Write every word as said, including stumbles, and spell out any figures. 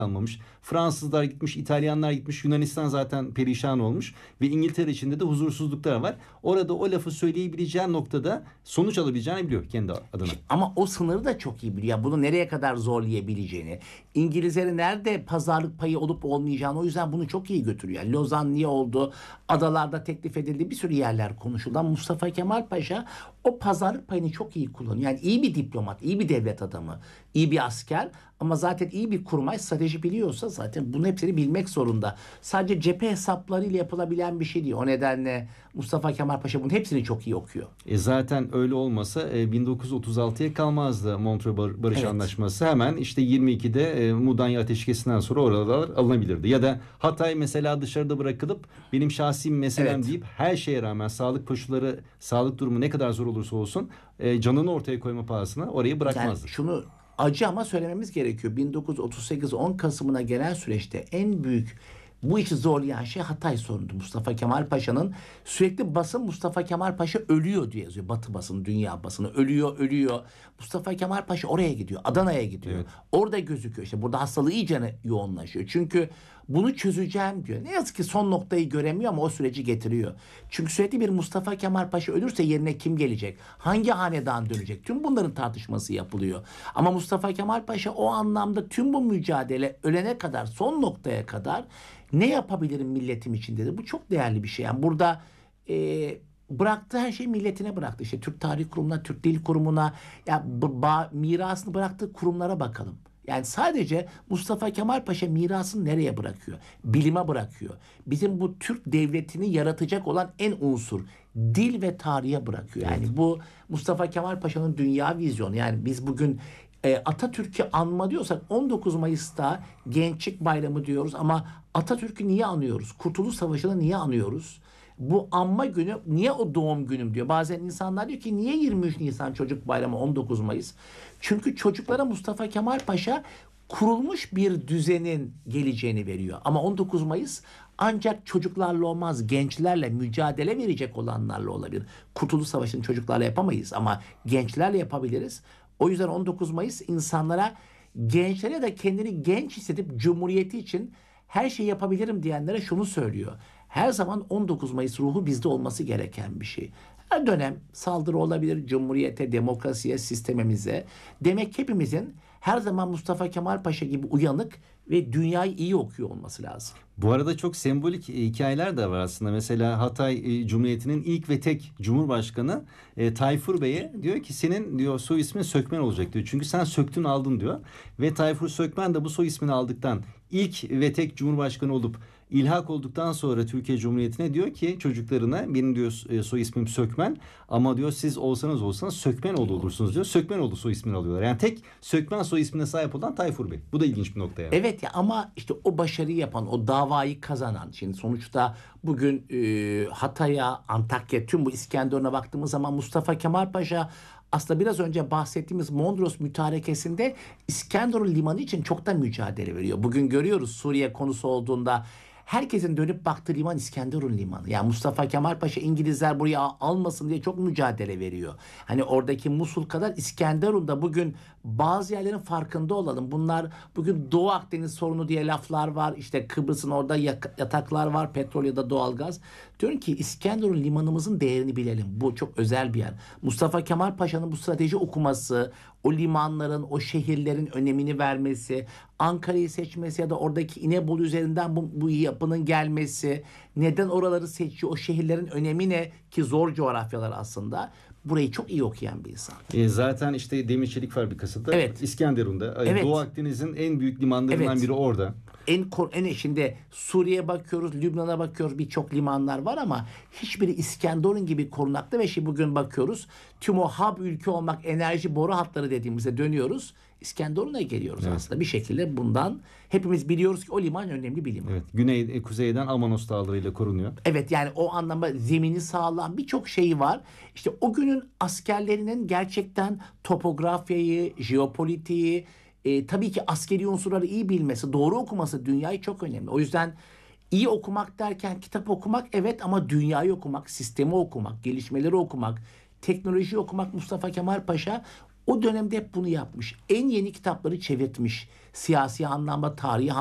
kalmamış. Fransızlar gitmiş, İtalyanlar gitmiş, Yunanistan zaten perişan olmuş ve İngiltere içinde de huzursuzluklar var. Orada o lafı söyleyebileceğin noktada sonuç alabileceğini biliyor kendi adına. Ama o sınırı da çok iyi biliyor. Bunu nereye kadar zorlayabileceğini, İngilizlerin nerede pazarlık payı olup olmayacağını, o yüzden bunu çok iyi götürüyor. Yani Lozan niye oldu? Adalarda teklif edildi. Bir sürü yerler konuşuldu. Ama Mustafa Kemal Paşa o pazarlık payını çok iyi kullanıyor. Yani iyi bir diplomat, iyi bir devlet adamı, iyi bir asker ama zaten iyi bir kurmay, strateji biliyorsa zaten bunun hepsini bilmek zorunda. Sadece cephe hesaplarıyla yapılabilen bir şey değil. O nedenle Mustafa Kemal Paşa bunun hepsini çok iyi okuyor. E zaten öyle olmasa e, bin dokuz yüz otuz altıya kalmazdı Montreux Bar- Barış Evet. Anlaşması. Hemen işte yirmi ikide e, Mudanya Ateşkesi'nden sonra oralar alınabilirdi. Ya da Hatay mesela dışarıda bırakılıp benim şahsi meselem Evet. deyip her şeye rağmen sağlık koşulları, sağlık durumu ne kadar zor olursa olsun e, canını ortaya koyma pahasına orayı bırakmazdı. Yani şunu acı ama söylememiz gerekiyor. bin dokuz yüz otuz sekiz on Kasım'ına gelen süreçte en büyük bu işi zorlayan şey Hatay sorunuydu. Mustafa Kemal Paşa'nın sürekli basın Mustafa Kemal Paşa ölüyor diye yazıyor. Batı basını, dünya basını ölüyor, ölüyor. Mustafa Kemal Paşa oraya gidiyor, Adana'ya gidiyor. Evet. Orada gözüküyor. İşte burada hastalığı iyice yoğunlaşıyor. Çünkü bunu çözeceğim diyor. Ne yazık ki son noktayı göremiyor ama o süreci getiriyor. Çünkü sürekli bir Mustafa Kemal Paşa ölürse yerine kim gelecek? Hangi hanedan dönecek? Tüm bunların tartışması yapılıyor. Ama Mustafa Kemal Paşa o anlamda tüm bu mücadele ölene kadar, son noktaya kadar ne yapabilirim milletim için dedi. Bu çok değerli bir şey. Yani burada e, bıraktığı her şeyi milletine bıraktı. İşte Türk Tarih Kurumu'na, Türk Dil Kurumu'na, ya ba- mirasını bıraktığı kurumlara bakalım. Yani sadece Mustafa Kemal Paşa mirasını nereye bırakıyor? Bilime bırakıyor. Bizim bu Türk devletini yaratacak olan en unsur dil ve tarihe bırakıyor. Yani evet. Bu Mustafa Kemal Paşa'nın dünya vizyonu. Yani biz bugün e, Atatürk'ü anma diyorsak on dokuz Mayıs'ta Gençlik Bayramı diyoruz ama Atatürk'ü niye anıyoruz? Kurtuluş Savaşı'nı niye anıyoruz? Bu anma günü niye o doğum günüm diyor. Bazen insanlar diyor ki niye yirmi üç Nisan Çocuk Bayramı on dokuz Mayıs? Çünkü çocuklara Mustafa Kemal Paşa kurulmuş bir düzenin geleceğini veriyor. Ama on dokuz Mayıs ancak çocuklarla olmaz, gençlerle mücadele verecek olanlarla olabilir. Kurtuluş Savaşı'nı çocuklarla yapamayız ama gençlerle yapabiliriz. O yüzden on dokuz Mayıs insanlara, gençlere de kendini genç hissedip Cumhuriyeti için her şeyi yapabilirim diyenlere şunu söylüyor. Her zaman on dokuz Mayıs ruhu bizde olması gereken bir şey. Her dönem saldırı olabilir Cumhuriyete, demokrasiye, sistemimize. Demek hepimizin her zaman Mustafa Kemal Paşa gibi uyanık ve dünyayı iyi okuyor olması lazım. Bu arada çok sembolik e, hikayeler de var aslında. Mesela Hatay e, Cumhuriyeti'nin ilk ve tek Cumhurbaşkanı e, Tayfur Bey'e diyor ki senin diyor soy ismin Sökmen olacak diyor. Çünkü sen söktün aldın diyor. Ve Tayfur Sökmen de bu soy ismini aldıktan, ilk ve tek Cumhurbaşkanı olup ilhak olduktan sonra Türkiye Cumhuriyeti'ne diyor ki çocuklarına benim diyor e, soy ismim Sökmen ama diyor siz olsanız olsanız Sökmenoğlu olursunuz diyor. Sökmenoğlu soy ismini alıyorlar. Yani tek Sökmen soy ismine sahip olan Tayfur Bey. Bu da ilginç bir nokta yani. Evet ya, ama işte o başarıyı yapan, o davayı kazanan, şimdi sonuçta bugün e, Hatay'a, Antakya, tüm bu İskenderun'a baktığımız zaman Mustafa Kemal Paşa aslında biraz önce bahsettiğimiz Mondros mütarekesinde İskenderun limanı için çok da mücadele veriyor. Bugün görüyoruz Suriye konusu olduğunda herkesin dönüp baktığı liman İskenderun limanı. Yani Mustafa Kemal Paşa İngilizler buraya almasın diye çok mücadele veriyor. Hani oradaki Musul kadar İskenderun'da bugün bazı yerlerin farkında olalım. Bunlar bugün Doğu Akdeniz sorunu diye laflar var. İşte Kıbrıs'ın orada yataklar var, petrol ya da doğalgaz. Diyorum ki İskenderun limanımızın değerini bilelim. Bu çok özel bir yer. Mustafa Kemal Paşa'nın bu strateji okuması, o limanların, o şehirlerin önemini vermesi, Ankara'yı seçmesi ya da oradaki İnebolu üzerinden bu, bu yapının gelmesi, neden oraları seçiyor, o şehirlerin önemi ne ki zor coğrafyalar aslında. Burayı çok iyi okuyan bir insan. E zaten işte demir çelik fabrikası da evet. İskenderun'da. Evet. Doğu Akdeniz'in en büyük limanlarından evet. biri orada. En, en içinde Suriye'ye bakıyoruz, Lübnan'a bakıyoruz, birçok limanlar var ama hiçbiri İskenderun gibi korunaklı ve şimdi bugün bakıyoruz tüm o hub ülke olmak, enerji boru hatları dediğimizde dönüyoruz. İskenderun'a geliyoruz evet. aslında bir şekilde bundan hepimiz biliyoruz ki o liman önemli bir liman. Evet, güney e, kuzeyden Amanos dağlarıyla korunuyor. Evet, yani o anlamda zemini sağlam birçok şeyi var. İşte o günün askerlerinin gerçekten topografyayı, jeopolitiği, e, tabii ki askeri unsurları iyi bilmesi, doğru okuması dünyayı çok önemli. O yüzden iyi okumak derken kitap okumak evet ama dünyayı okumak, sistemi okumak, gelişmeleri okumak, teknolojiyi okumak Mustafa Kemal Paşa O dönemde hep bunu yapmış. En yeni kitapları çevirtmiş. Siyasi anlamda, tarihi